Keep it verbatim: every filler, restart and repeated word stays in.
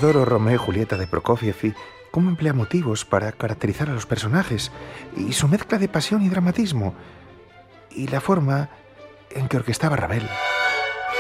Adoro Romeo y Julieta de Prokofiev y cómo emplea motivos para caracterizar a los personajes, y su mezcla de pasión y dramatismo, y la forma en que orquestaba Ravel.